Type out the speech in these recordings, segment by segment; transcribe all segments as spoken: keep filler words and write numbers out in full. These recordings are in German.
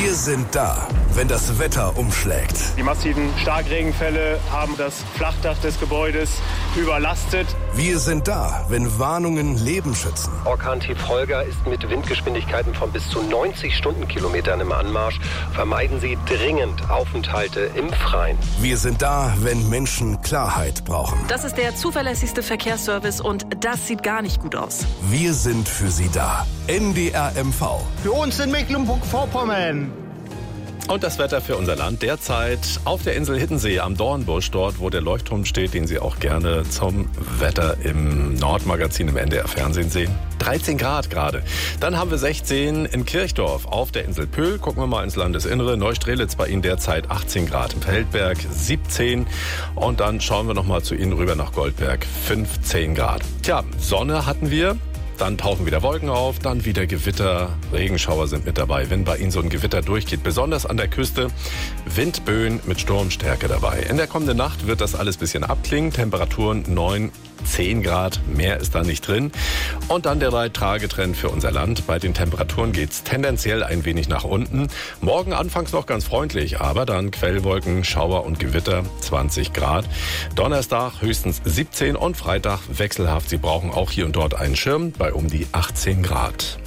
Wir sind da, wenn das Wetter umschlägt. Die massiven Starkregenfälle haben das Flachdach des Gebäudes überlastet. Wir sind da, wenn Warnungen Leben schützen. Orkan-Tief Holger ist mit Windgeschwindigkeiten von bis zu neunzig Stundenkilometern im Anmarsch. Vermeiden Sie dringend Aufenthalte im Freien. Wir sind da, wenn Menschen Klarheit brauchen. Das ist der zuverlässigste Verkehrsservice und das sieht gar nicht gut aus. Wir sind für Sie da. N D R M V. Für uns in Mecklenburg-Vorpommern. Und das Wetter für unser Land derzeit auf der Insel Hiddensee am Dornbusch, dort wo der Leuchtturm steht, den Sie auch gerne zum Wetter im Nordmagazin im N D R Fernsehen sehen. dreizehn Grad gerade. Dann haben wir sechzehn in Kirchdorf auf der Insel Pöhl. Gucken wir mal ins Landesinnere. Neustrelitz bei Ihnen derzeit achtzehn Grad. Im Feldberg siebzehn. Und dann schauen wir noch mal zu Ihnen rüber nach Goldberg. fünfzehn Grad. Tja, Sonne hatten wir. Dann tauchen wieder Wolken auf, dann wieder Gewitter, Regenschauer sind mit dabei. Wenn bei Ihnen so ein Gewitter durchgeht, besonders an der Küste, Windböen mit Sturmstärke dabei. In der kommenden Nacht wird das alles ein bisschen abklingen, Temperaturen neun, zehn Grad, mehr ist da nicht drin. Und dann der Drei-Tage-Trend für unser Land. Bei den Temperaturen geht's tendenziell ein wenig nach unten. Morgen anfangs noch ganz freundlich, aber dann Quellwolken, Schauer und Gewitter, zwanzig Grad. Donnerstag höchstens siebzehn und Freitag wechselhaft. Sie brauchen auch hier und dort einen Schirm bei um die achtzehn Grad.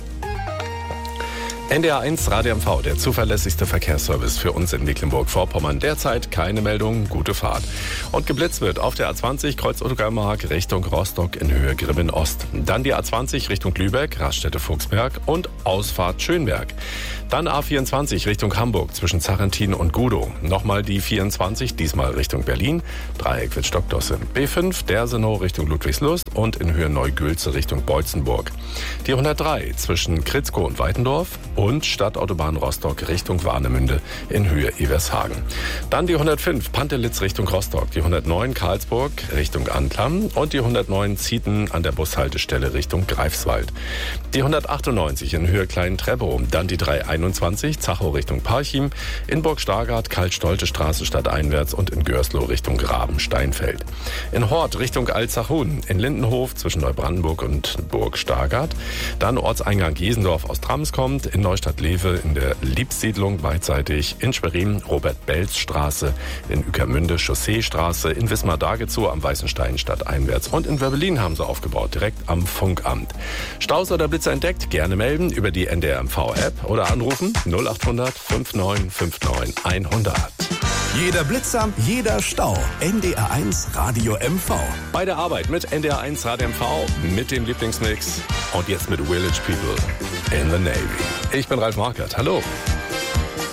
N D R eins Radio M V, der zuverlässigste Verkehrsservice für uns in Mecklenburg-Vorpommern. Derzeit keine Meldung, gute Fahrt. Und geblitzt wird auf der A zwanzig Kreuz Uckermark Richtung Rostock in Höhe Grimmen Ost. Dann die A zwanzig Richtung Lübeck, Raststätte Fuchsberg und Ausfahrt Schönberg. Dann A vierundzwanzig Richtung Hamburg zwischen Zarrentin und Gudow. Nochmal die vierundzwanzig, diesmal Richtung Berlin, Dreieck wird Stockdosse. B fünf Dersenow Richtung Ludwigslust und in Höhe Neugülze Richtung Beutzenburg. Die hundertdrei zwischen Kritzkow und Weitendorf und Stadtautobahn Rostock Richtung Warnemünde in Höhe Evershagen. Dann die hundertfünf Pantelitz Richtung Rostock, die hundertneun Karlsburg Richtung Anklam und die hundertneun Zieten an der Bushaltestelle Richtung Greifswald. Die hundertachtundneunzig in Höhe Klein-Treppow, dann die dreihunderteinundzwanzig Zachow Richtung Parchim, in Burg-Stargard Karl-Stolte-Straße stadteinwärts und in Gürsloh Richtung Graben-Steinfeld. In Hort Richtung Alzachhuhn, in Lindenhof zwischen Neubrandenburg und Burg-Stargard, dann Ortseingang Jesendorf aus Trams kommt, in Neustadt-Lewe in der Liebsiedlung beidseitig, in Schwerin Robert-Belz-Straße, in Ueckermünde Chausseestraße, in Wismar-Dagezow am Weißenstein stadteinwärts und in Wöbbelin haben sie aufgebaut, direkt am Funkamt. Staus oder Blitzer entdeckt? Gerne melden über die N D R M V-App oder anrufen null acht hundert neunundfünfzig neunundfünfzig hundert. Jeder Blitzer, jeder Stau. N D R eins Radio M V. Bei der Arbeit mit N D R eins Radio M V, mit dem Lieblingsmix und jetzt mit Village People in the Navy. Ich bin Ralf Markert. Hallo.